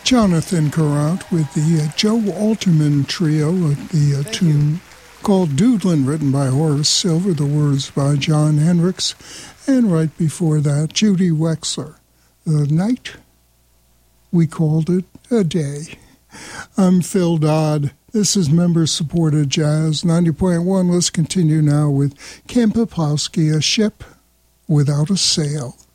Jonathan Carant with the Joe Alterman Trio with the tune called Doodlin', written by Horace Silver, the words by John Hendricks, and right before that, Judy Wexler. The night, we called it a day. I'm Phil Dodd. This is member-supported jazz 90.1. Let's continue now with Ken Peplowski, A Ship Without a Sail.